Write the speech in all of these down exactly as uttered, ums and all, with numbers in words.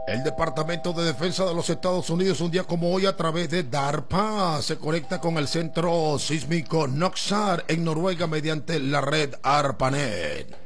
El Departamento de Defensa de los Estados Unidos, un día como hoy, a través de DARPA, se conecta con el Centro Sísmico NOXAR en Noruega mediante la red ARPANET.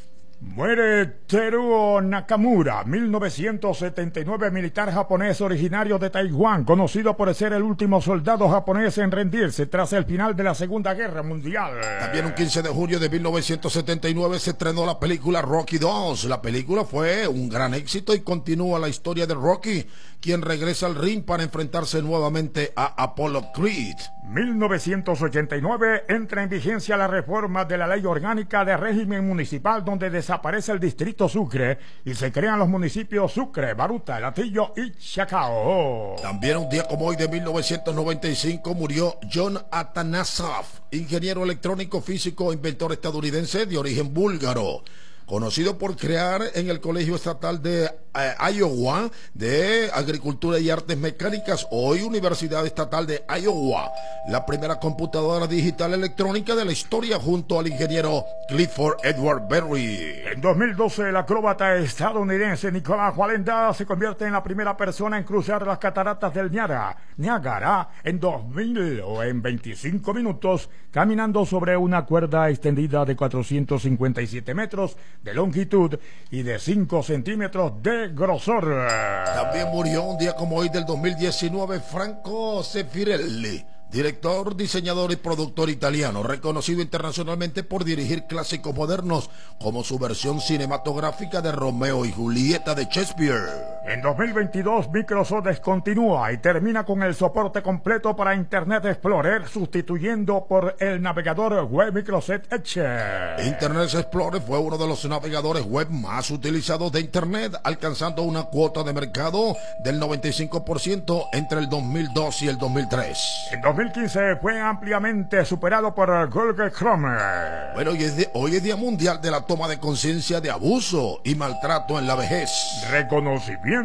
Muere Teruo Nakamura, mil novecientos setenta y nueve, militar japonés originario de Taiwán, conocido por ser el último soldado japonés en rendirse tras el final de la Segunda Guerra Mundial. También un quince de junio de mil novecientos setenta y nueve se estrenó la película Rocky dos. La película fue un gran éxito y continúa la historia de Rocky, quien regresa al ring para enfrentarse nuevamente a Apollo Creed. mil novecientos ochenta y nueve entra en vigencia la reforma de la Ley Orgánica de Régimen Municipal, donde desaparece el distrito Sucre y se crean los municipios Sucre, Baruta, El Hatillo y Chacao. También un día como hoy de mil novecientos noventa y cinco murió John Atanasov, ingeniero electrónico, físico, inventor estadounidense de origen búlgaro, conocido por crear en el Colegio Estatal de eh, Iowa de Agricultura y Artes Mecánicas, hoy Universidad Estatal de Iowa, la primera computadora digital electrónica de la historia, junto al ingeniero Clifford Edward Berry. En dos mil doce, el acróbata estadounidense Nicolás Walenda se convierte en la primera persona en cruzar las cataratas del Niágara, Niágara en dos mil o en veinticinco minutos, caminando sobre una cuerda extendida de cuatrocientos cincuenta y siete metros de longitud y de cinco centímetros de grosor. También murió un día como hoy del dos mil diecinueve Franco Zeffirelli, director, diseñador y productor italiano, reconocido internacionalmente por dirigir clásicos modernos como su versión cinematográfica de Romeo y Julieta de Shakespeare. En dos mil veintidós, Microsoft descontinúa y termina con el soporte completo para Internet Explorer, sustituyendo por el navegador web Microsoft Edge. Internet Explorer fue uno de los navegadores web más utilizados de Internet, alcanzando una cuota de mercado del noventa y cinco por ciento entre el dos mil dos y el dos mil tres. En dos mil quince fue ampliamente superado por Google Chrome. Bueno, hoy es, de, hoy es Día Mundial de la Toma de Conciencia de Abuso y Maltrato en la Vejez. Reconocimiento.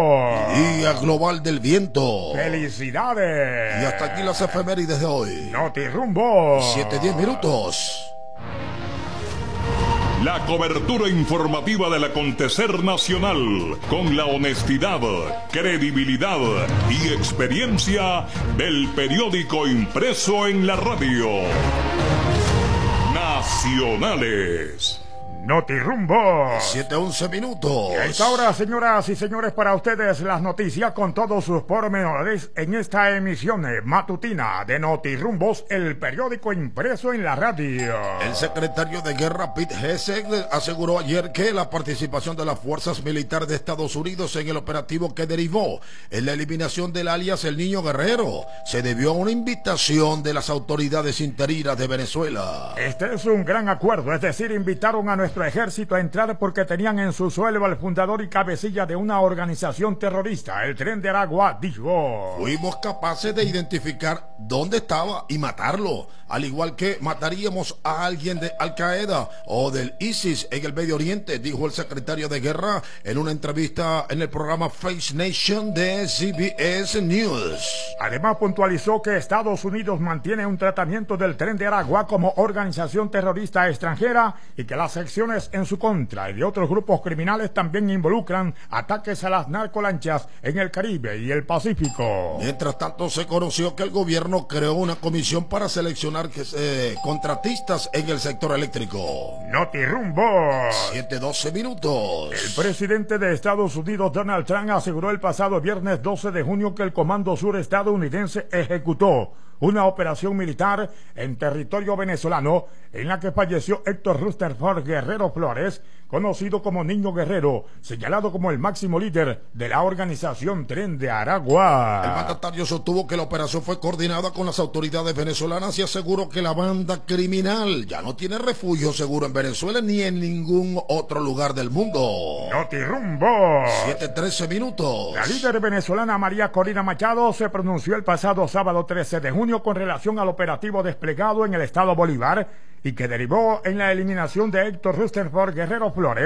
Día Global del Viento. Felicidades. Y hasta aquí las efemérides de hoy. Notirumbo. siete diez minutos. La cobertura informativa del acontecer nacional, con la honestidad, credibilidad y experiencia del periódico impreso en la radio. Nacionales. Notirumbo. siete once minutos. Y a esta hora, señoras y señores, para ustedes las noticias con todos sus pormenores en esta emisión matutina de Notirumbos, el periódico impreso en la radio. El secretario de Guerra Pete Hegseth aseguró ayer que la participación de las fuerzas militares de Estados Unidos en el operativo que derivó en la eliminación del alias El Niño Guerrero se debió a una invitación de las autoridades interinas de Venezuela. Este es un gran acuerdo, es decir, invitaron a nuestro ejército a entrar porque tenían en su suelo al fundador y cabecilla de una organización terrorista, el Tren de Aragua, dijo. Fuimos capaces de identificar dónde estaba y matarlo, al igual que mataríamos a alguien de Al Qaeda o del ISIS en el Medio Oriente, dijo el secretario de Guerra en una entrevista en el programa Face Nation de C B S News. Además puntualizó que Estados Unidos mantiene un tratamiento del Tren de Aragua como organización terrorista extranjera y que las secciones en su contra y de otros grupos criminales también involucran ataques a las narcolanchas en el Caribe y el Pacífico. Mientras tanto, se conoció que el gobierno creó una comisión para seleccionar eh, contratistas en el sector eléctrico. Notirumbo. siete doce minutos. El presidente de Estados Unidos, Donald Trump, aseguró el pasado viernes doce de junio que el Comando Sur estadounidense ejecutó una operación militar en territorio venezolano en la que falleció Héctor Rutherford Guerrero Flores, conocido como Niño Guerrero, señalado como el máximo líder de la organización Tren de Aragua. El mandatario sostuvo que la operación fue coordinada con las autoridades venezolanas y aseguró que la banda criminal ya no tiene refugio seguro en Venezuela ni en ningún otro lugar del mundo. Notirumbo. siete trece minutos. La líder venezolana María Corina Machado se pronunció el pasado sábado trece de junio con relación al operativo desplegado en el estado Bolívar y que derivó en la eliminación de Héctor Rutherford Guerrero Flores,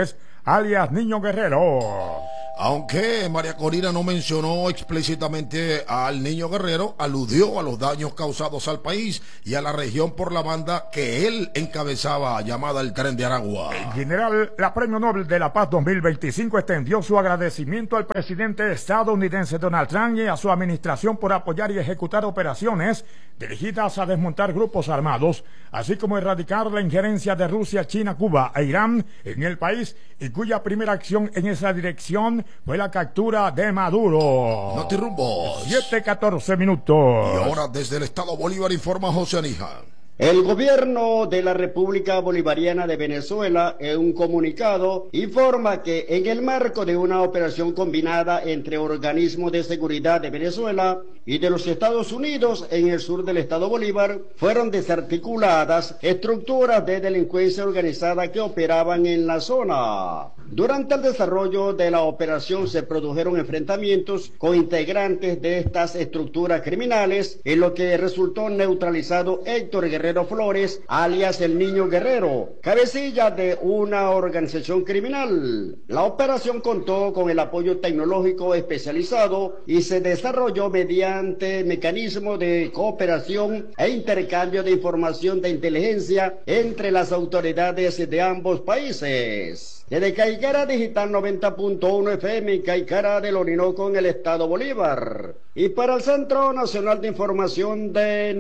alias Niño Guerrero. Aunque María Corina no mencionó explícitamente al Niño Guerrero, aludió a los daños causados al país y a la región por la banda que él encabezaba, llamada el Tren de Aragua. El general, la Premio Nobel de la Paz dos mil veinticinco extendió su agradecimiento al presidente estadounidense Donald Trump y a su administración por apoyar y ejecutar operaciones dirigidas a desmontar grupos armados, así como erradicar la injerencia de Rusia, China, Cuba e Irán en el país, y cuya primera acción en esa dirección fue la captura de Maduro. Notirumbos. siete catorce minutos. Y ahora desde el Estado Bolívar informa José Anija. El gobierno de la República Bolivariana de Venezuela, en un comunicado, informa que en el marco de una operación combinada entre organismos de seguridad de Venezuela y de los Estados Unidos en el sur del estado Bolívar, fueron desarticuladas estructuras de delincuencia organizada que operaban en la zona. Durante el desarrollo de la operación se produjeron enfrentamientos con integrantes de estas estructuras criminales, en lo que resultó neutralizado Héctor Guerrero Flores, alias el Niño Guerrero, cabecilla de una organización criminal. La operación contó con el apoyo tecnológico especializado y se desarrolló mediante mecanismos de cooperación e intercambio de información de inteligencia entre las autoridades de ambos países. Desde Caicara Digital noventa punto uno F M, Caicara del Orinoco, en el estado Bolívar. Y para el Centro Nacional de Información de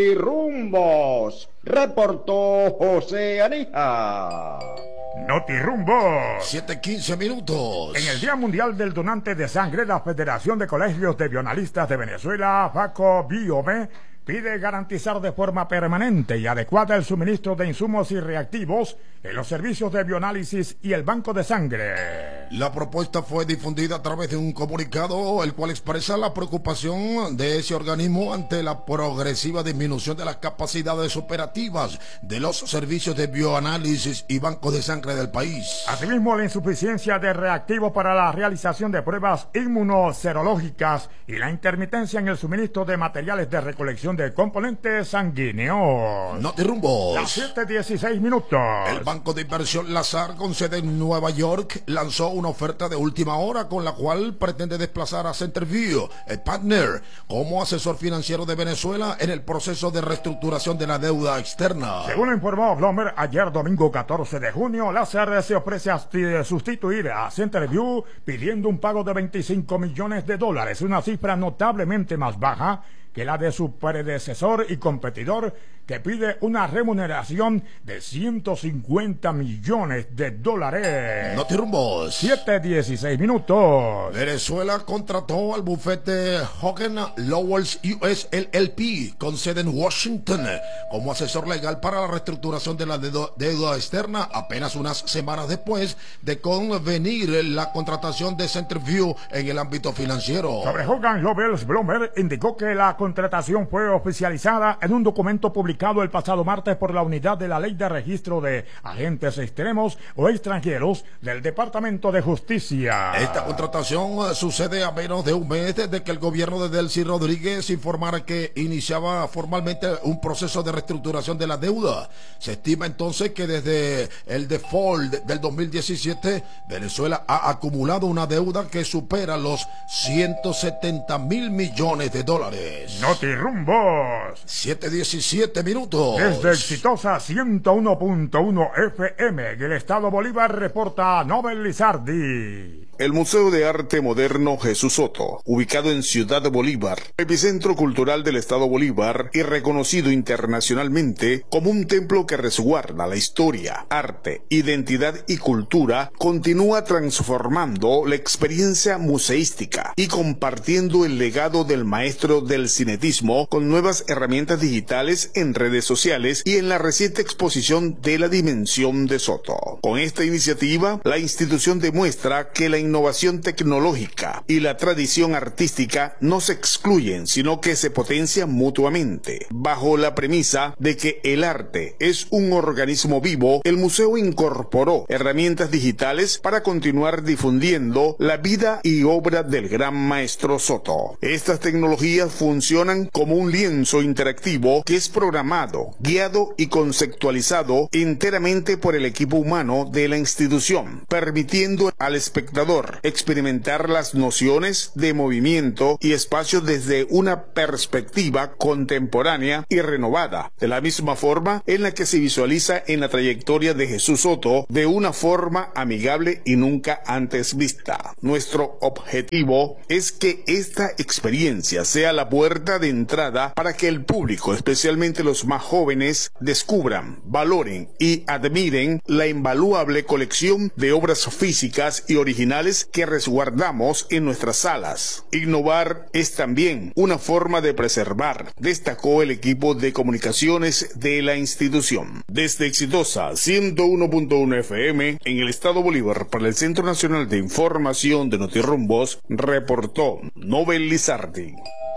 Notirumbos, reportó José Anija. Notirumbos. siete quince minutos. En el Día Mundial del Donante de Sangre, la Federación de Colegios de Bionalistas de Venezuela, FACO Biome, pide garantizar de forma permanente y adecuada el suministro de insumos y reactivos en los servicios de bioanálisis y el banco de sangre. La propuesta fue difundida a través de un comunicado, el cual expresa la preocupación de ese organismo ante la progresiva disminución de las capacidades operativas de los servicios de bioanálisis y bancos de sangre del país. Asimismo, la insuficiencia de reactivos para la realización de pruebas inmunoserológicas y la intermitencia en el suministro de materiales de recolección de componentes sanguíneos. Notirumbos. Las siete dieciséis minutos. El Banco de Inversión Lazar, con sede en Nueva York, lanzó una oferta de última hora con la cual pretende desplazar a Centerview, el partner, como asesor financiero de Venezuela en el proceso de reestructuración de la deuda externa. Según lo informó Bloomberg, ayer domingo catorce de junio, Lazar se ofrece a sustituir a Centerview pidiendo un pago de veinticinco millones de dólares, una cifra notablemente más baja que la de su predecesor y competidor, que pide una remuneración de ciento cincuenta millones de dólares. Notirumbos. siete dieciséis minutos. Venezuela contrató al bufete Hogan Lovells U S L L P, con sede en Washington, como asesor legal para la reestructuración de la deuda, deuda externa, apenas unas semanas después de convenir la contratación de Centerview en el ámbito financiero. Sobre Hogan Lovells, Bloomberg indicó que la contratación fue oficializada en un documento publicado el pasado martes por la Unidad de la Ley de Registro de Agentes Extremos o Extranjeros del Departamento de Justicia. Esta contratación sucede a menos de un mes desde que el gobierno de Delcy Rodríguez informara que iniciaba formalmente un proceso de reestructuración de la deuda. Se estima entonces que desde el default del dos mil diecisiete, Venezuela ha acumulado una deuda que supera los ciento setenta mil millones de dólares. Notirumbos. siete diecisiete minutos. Desde Exitosa ciento uno punto uno F M del estado Bolívar, reporta Nobel Lizardi. El Museo de Arte Moderno Jesús Soto, ubicado en Ciudad Bolívar, epicentro cultural del estado Bolívar y reconocido internacionalmente como un templo que resguarda la historia, arte, identidad y cultura, continúa transformando la experiencia museística y compartiendo el legado del maestro del cinetismo con nuevas herramientas digitales en redes sociales y en la reciente exposición de la Dimensión de Soto. Con esta iniciativa, la institución demuestra que la innovación tecnológica y la tradición artística no se excluyen, sino que se potencian mutuamente. Bajo la premisa de que el arte es un organismo vivo, el museo incorporó herramientas digitales para continuar difundiendo la vida y obra del gran maestro Soto. Estas tecnologías funcionan como un lienzo interactivo que es programado, guiado y conceptualizado enteramente por el equipo humano de la institución, permitiendo al espectador experimentar las nociones de movimiento y espacio desde una perspectiva contemporánea y renovada, de la misma forma en la que se visualiza en la trayectoria de Jesús Soto de una forma amigable y nunca antes vista. Nuestro objetivo es que esta experiencia sea la puerta de entrada para que el público, especialmente los más jóvenes, descubran, valoren y admiren la invaluable colección de obras físicas y originales que resguardamos en nuestras salas. Innovar es también una forma de preservar, destacó el equipo de comunicaciones de la institución. Desde Exitosa ciento uno punto uno F M en el estado Bolívar para el Centro Nacional de Información de Notirrumbos, reportó Nobel Lizardi.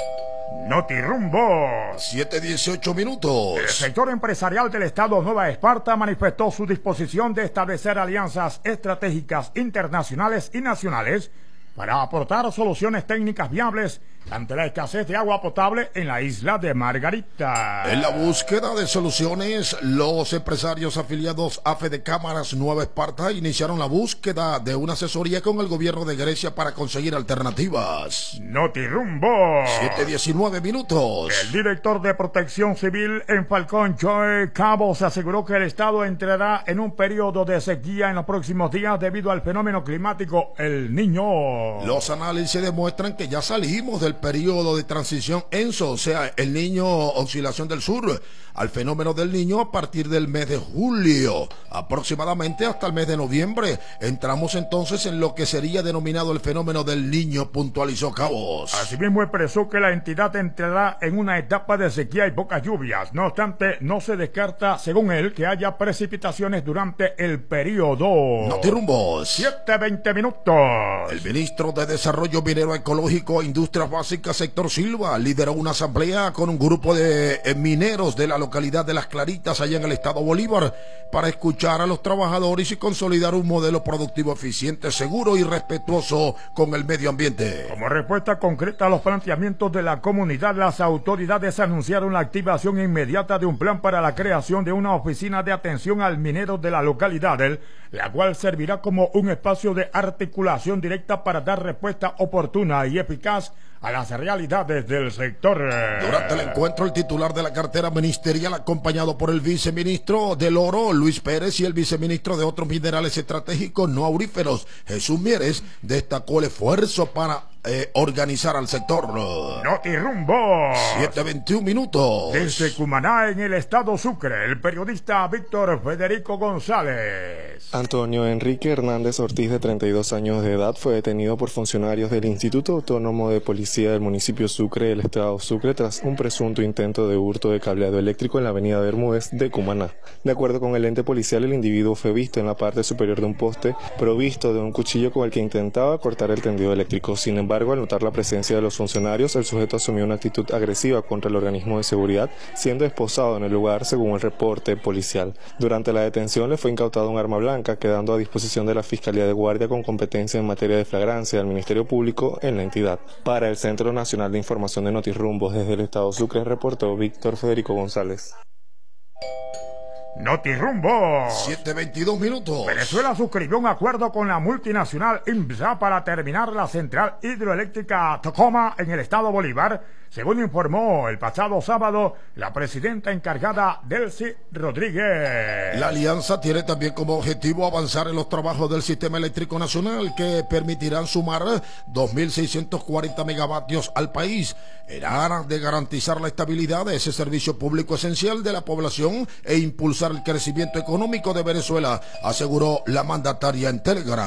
Notirrumbos. siete dieciocho minutos. El sector empresarial del estado Nueva Esparta manifestó su disposición de establecer alianzas estratégicas internacionales y nacionales para aportar soluciones técnicas viables ante la escasez de agua potable en la isla de Margarita. En la búsqueda de soluciones, los empresarios afiliados a Fede Cámaras Nueva Esparta iniciaron la búsqueda de una asesoría con el gobierno de Grecia para conseguir alternativas. Notirrumbos. siete diecinueve minutos. El director de Protección Civil en Falcón, Joe Cabos, aseguró que el estado entrará en un periodo de sequía en los próximos días debido al fenómeno climático El Niño. Los análisis demuestran que ya salimos del periodo de transición ENSO, o sea, el Niño, oscilación del sur, al fenómeno del Niño a partir del mes de julio, aproximadamente hasta el mes de noviembre. Entramos entonces en lo que sería denominado el fenómeno del Niño, puntualizó Cabos. Asimismo expresó que la entidad entrará en una etapa de sequía y pocas lluvias. No obstante, no se descarta, según él, que haya precipitaciones durante el periodo. Notirrumbos. siete veinte minutos. El ministro de Desarrollo Minero Ecológico e Industria Básica, Sector Silva, lideró una asamblea con un grupo de eh, mineros de la localidad de Las Claritas, allá en el estado Bolívar, para escuchar a los trabajadores y consolidar un modelo productivo eficiente, seguro y respetuoso con el medio ambiente. Como respuesta concreta a los planteamientos de la comunidad, las autoridades anunciaron la activación inmediata de un plan para la creación de una oficina de atención al minero de la localidad, la cual servirá como un espacio de articulación directa para dar respuesta oportuna y eficaz a las realidades del sector. Durante el encuentro, el titular de la cartera ministerial, acompañado por el viceministro del Oro, Luis Pérez, y el viceministro de otros minerales estratégicos no auríferos, Jesús Mieres, destacó el esfuerzo para eh, organizar al sector. Notirrumbos. siete veintiuno minutos. Desde Cumaná, en el estado Sucre, el periodista Víctor Federico González. Antonio Enrique Hernández Ortiz, de treinta y dos años de edad, fue detenido por funcionarios del Instituto Autónomo de Policía del municipio Sucre, del estado Sucre, tras un presunto intento de hurto de cableado eléctrico en la avenida Bermúdez de Cumaná. De acuerdo con el ente policial, el individuo fue visto en la parte superior de un poste provisto de un cuchillo con el que intentaba cortar el tendido eléctrico. Sin embargo, al notar la presencia de los funcionarios, el sujeto asumió una actitud agresiva contra el organismo de seguridad, siendo esposado en el lugar, según el reporte policial. Durante la detención le fue incautada un arma blanca, quedando a disposición de la Fiscalía de Guardia con competencia en materia de flagrancia del Ministerio Público en la entidad. Para el Centro Nacional de Información de Notirrumbos, desde el estado Sucre, reportó Víctor Federico González. Notirrumbos. siete veintidós minutos. Venezuela suscribió un acuerdo con la multinacional IMSA para terminar la central hidroeléctrica Tocoma en el estado Bolívar, según informó el pasado sábado la presidenta encargada Delcy Rodríguez. La alianza tiene también como objetivo avanzar en los trabajos del sistema eléctrico nacional, que permitirán sumar dos mil seiscientos cuarenta megavatios al país, en aras de garantizar la estabilidad de ese servicio público esencial de la población e impulsar el crecimiento económico de Venezuela, aseguró la mandataria en Telegram.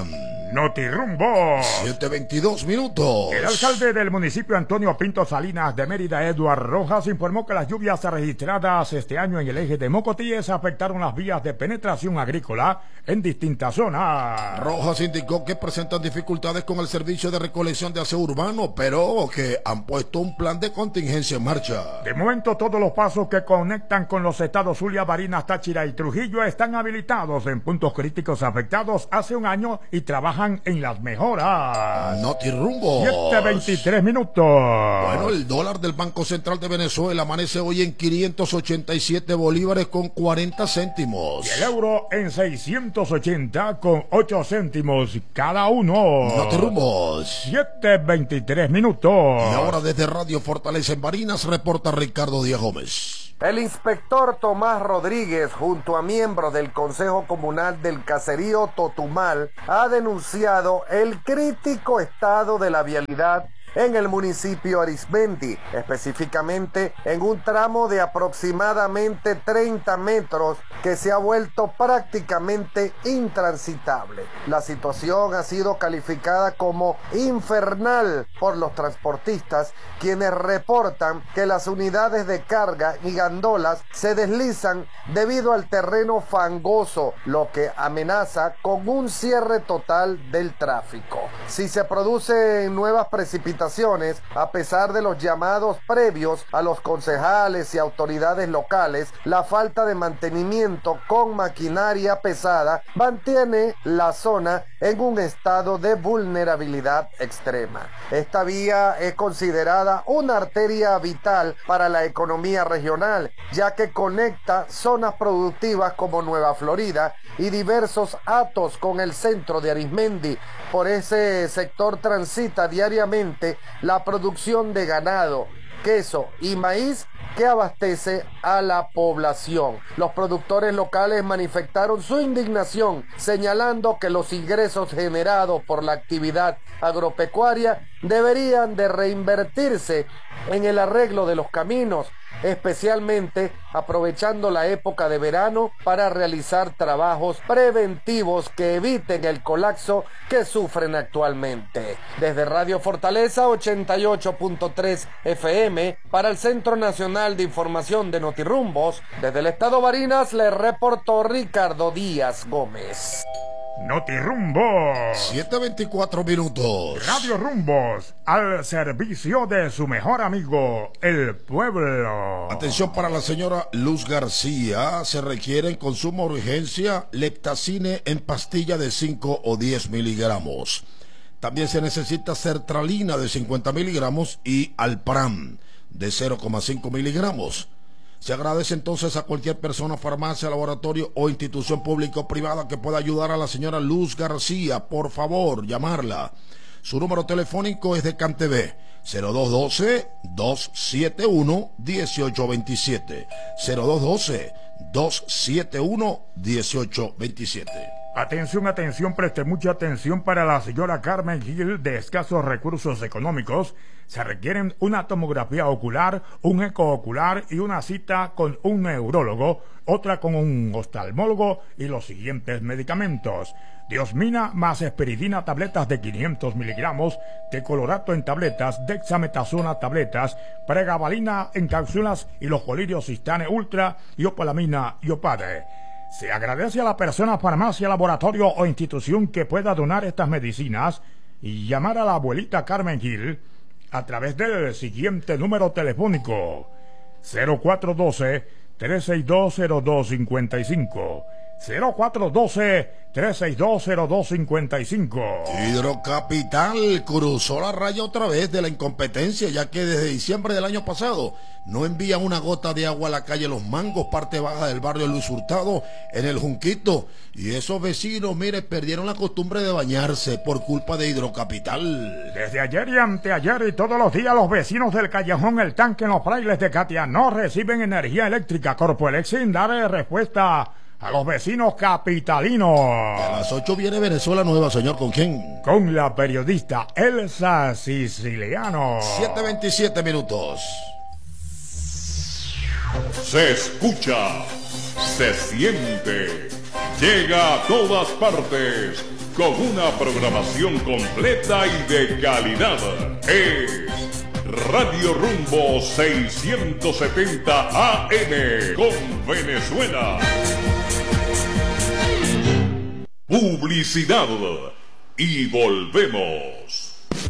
Notirumbo. siete veintidós minutos. El alcalde del municipio Antonio Pinto Salinas de Mérida, Eduard Rojas, informó que las lluvias registradas este año en el eje de Mocotíes afectaron las vías de penetración agrícola en distintas zonas. Rojas indicó que presentan dificultades con el servicio de recolección de aseo urbano, pero que han puesto un plan de contingencia en marcha. De momento, todos los pasos que conectan con los estados Zulia, Barinas, Táchira y Trujillo están habilitados en puntos críticos afectados hace un año y trabajan en las mejoras. Notirumbo. siete veintitrés minutos. Bueno, el dólar del Banco Central de Venezuela amanece hoy en quinientos ochenta y siete bolívares con cuarenta céntimos. Y el euro en seiscientos ochenta con ocho céntimos cada uno. Notirumbo. siete veintitrés minutos. Y ahora desde Radio Fortaleza en Barinas reporta Ricardo Díaz Gómez. El inspector Tomás Rodríguez, junto a miembros del Consejo Comunal del Caserío Totumal, ha denunciado el crítico estado de la vialidad en el municipio Arismendi, específicamente en un tramo de aproximadamente treinta metros que se ha vuelto prácticamente intransitable. La situación ha sido calificada como infernal por los transportistas, quienes reportan que las unidades de carga y gandolas se deslizan debido al terreno fangoso, lo que amenaza con un cierre total del tráfico. Si se producen nuevas precipitaciones, a pesar de los llamados previos a los concejales y autoridades locales, la falta de mantenimiento con maquinaria pesada mantiene la zona en un estado de vulnerabilidad extrema. Esta vía es considerada una arteria vital para la economía regional, ya que conecta zonas productivas como Nueva Florida y diversos hatos con el centro de Arismendi. Por ese sector transita diariamente la producción de ganado, queso y maíz que abastece a la población. Los productores locales manifestaron su indignación, señalando que los ingresos generados por la actividad agropecuaria deberían de reinvertirse en el arreglo de los caminos, especialmente aprovechando la época de verano para realizar trabajos preventivos que eviten el colapso que sufren actualmente. Desde Radio Fortaleza ochenta y ocho punto tres F M para el Centro Nacional de Información de Notirumbos, desde el estado Barinas le reportó Ricardo Díaz Gómez. Notirumbos. siete veinticuatro minutos. Radio Rumbos, al servicio de su mejor amigo, el pueblo. Atención para la señora Luz García. Se requiere en consumo urgencia Leptacine en pastilla de cinco o diez miligramos. También se necesita sertralina de cincuenta miligramos y Alpram de cero coma cinco miligramos. Se agradece entonces a cualquier persona, farmacia, laboratorio o institución pública o privada que pueda ayudar a la señora Luz García. Por favor, llamarla. Su número telefónico es de CanTV, cero dos uno dos, dos siete uno, uno ocho dos siete, cero dos uno dos, dos siete uno, uno ocho dos siete. Atención, atención, preste mucha atención para la señora Carmen Gil de escasos recursos económicos. Se requieren una tomografía ocular, un eco ocular y una cita con un neurólogo, otra con un oftalmólogo y los siguientes medicamentos: Diosmina más esperidina tabletas de quinientos miligramos, tecolorato en tabletas, dexametasona tabletas, pregabalina en cápsulas y los colirios Cistane Ultra y opalamina y opade. Se agradece a la persona, farmacia, laboratorio o institución que pueda donar estas medicinas y llamar a la abuelita Carmen Gil a través del siguiente número telefónico: cero cuatro uno dos, tres seis dos, cero dos cinco cinco, cero cuatro uno dos, tres seis dos, cero dos cinco cinco. Hidrocapital cruzó la raya otra vez de la incompetencia, ya que desde diciembre del año pasado no envían una gota de agua a la calle Los Mangos, parte baja del barrio Luis Hurtado, en el Junquito. Y esos vecinos, mire, perdieron la costumbre de bañarse por culpa de Hidrocapital. Desde ayer y anteayer y todos los días, los vecinos del Callejón El Tanque en los Frailes de Catia no reciben energía eléctrica. Corpoelec sin dar respuesta a los vecinos capitalinos. A las ocho viene Venezuela Nueva, señor. ¿Con quién? Con la periodista Elsa Siciliano. siete veintisiete minutos. Se escucha, se siente, llega a todas partes. con una programación completa y de calidad. Es Radio Rumbo seiscientos setenta A M con Venezuela. Publicidad y volvemos.